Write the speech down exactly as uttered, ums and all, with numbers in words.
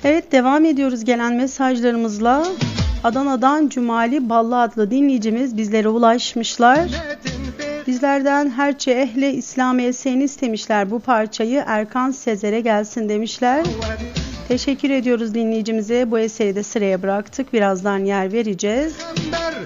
Evet, devam ediyoruz gelen mesajlarımızla. Adana'dan Cumali Ballı adlı dinleyicimiz bizlere ulaşmışlar. Bizlerden Herçe Ehle İslam Esen'i istemişler. Bu parçayı Erkan Sezer'e gelsin demişler. Teşekkür ediyoruz dinleyicimize. Bu eseri de sıraya bıraktık. Birazdan yer vereceğiz.